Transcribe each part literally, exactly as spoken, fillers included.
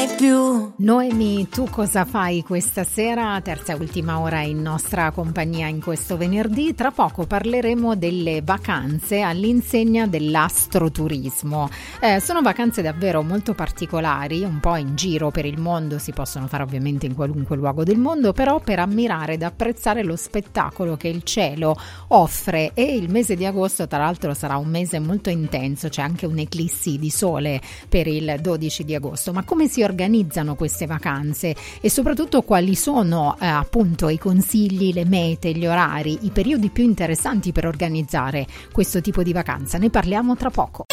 mai più. Noemi, tu cosa fai questa sera? Terza e ultima ora in nostra compagnia in questo venerdì. Tra poco parleremo delle vacanze all'insegna dell'astroturismo. Eh, sono vacanze davvero molto particolari, un po' in giro per il mondo, si possono fare ovviamente in qualunque luogo del mondo, però per ammirare ed apprezzare lo spettacolo che il cielo offre. E il mese di agosto tra l'altro sarà un mese molto intenso, c'è anche un'eclissi di sole per il dodici di agosto. Ma come si organizzano queste vacanze e soprattutto quali sono eh, appunto i consigli, le mete, gli orari, i periodi più interessanti per organizzare questo tipo di vacanza? Ne parliamo tra poco.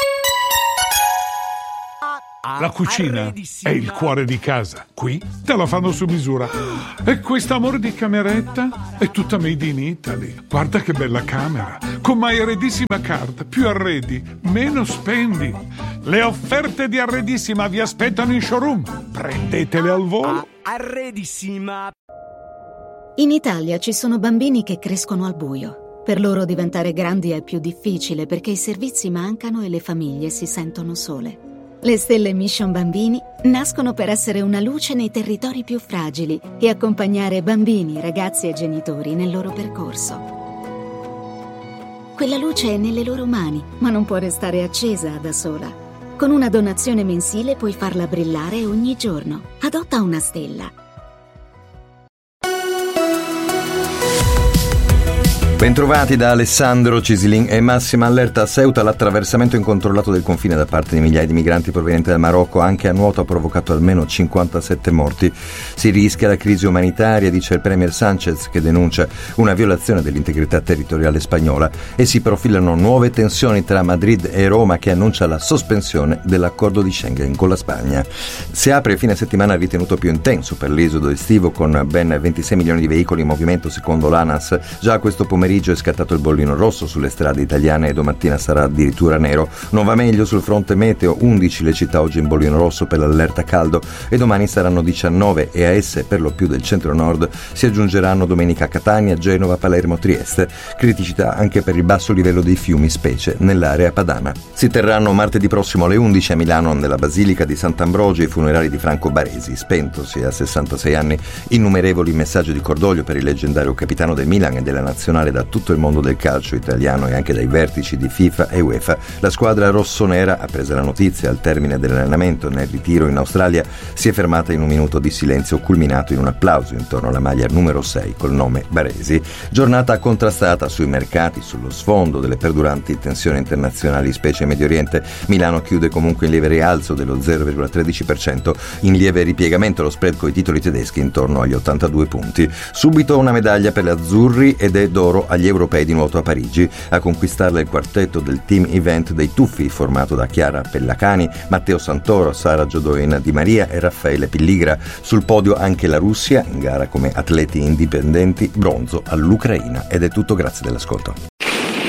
La cucina è il cuore di casa. Qui te la fanno su misura. E quest'amore di cameretta è tutta made in Italy. Guarda che bella camera. Con My Arredissima Card. Più arredi, meno spendi. Le offerte di Arredissima vi aspettano in showroom. Prendetele al volo. Arredissima. In Italia ci sono bambini che crescono al buio. Per loro diventare grandi è più difficile perché i servizi mancano e le famiglie si sentono sole. Le Stelle Mission Bambini nascono per essere una luce nei territori più fragili e accompagnare bambini, ragazzi e genitori nel loro percorso. Quella luce è nelle loro mani, ma non può restare accesa da sola. Con una donazione mensile puoi farla brillare ogni giorno. Adotta una stella. Bentrovati da Alessandro Cisilin e massima allerta a Ceuta. L'attraversamento incontrollato del confine da parte di migliaia di migranti provenienti dal Marocco anche a nuoto ha provocato almeno cinquantasette morti. Si rischia la crisi umanitaria, dice il premier Sanchez, che denuncia una violazione dell'integrità territoriale spagnola, e si profilano nuove tensioni tra Madrid e Roma, che annuncia la sospensione dell'accordo di Schengen con la Spagna. Si apre il fine settimana ritenuto più intenso per l'esodo estivo, con ben ventisei milioni di veicoli in movimento secondo l'ANAS. Già questo pomeriggio è scattato il bollino rosso sulle strade italiane e domattina sarà addirittura nero. Non va meglio sul fronte meteo, undici le città oggi in bollino rosso per l'allerta caldo e domani saranno diciannove, e a esse, per lo più del centro-nord, si aggiungeranno domenica Catania, Genova, Palermo, Trieste. Criticità anche per il basso livello dei fiumi, specie nell'area padana. Si terranno martedì prossimo alle undici a Milano, nella Basilica di Sant'Ambrogio, i funerali di Franco Baresi, spentosi a sessantasei anni. Innumerevoli messaggi di cordoglio per il leggendario capitano del Milan e della nazionale da tutto il mondo del calcio italiano e anche dai vertici di FIFA e UEFA. La squadra rossonera, appresa la notizia al termine dell'allenamento nel ritiro in Australia, si è fermata in un minuto di silenzio culminato in un applauso intorno alla maglia numero sei col nome Baresi. Giornata contrastata sui mercati, sullo sfondo delle perduranti tensioni internazionali, specie in Medio Oriente. Milano chiude comunque in lieve rialzo dello zero virgola tredici per cento, in lieve ripiegamento lo spread coi titoli tedeschi intorno agli ottantadue punti. Subito una medaglia per gli azzurri ed è d'oro agli europei di nuoto a Parigi. A conquistarla il quartetto del team event dei tuffi, formato da Chiara Pellacani, Matteo Santoro, Sara Giodoin Di Maria e Raffaele Pilligra. Sul podio anche la Russia, in gara come atleti indipendenti, bronzo all'Ucraina. Ed è tutto, grazie dell'ascolto.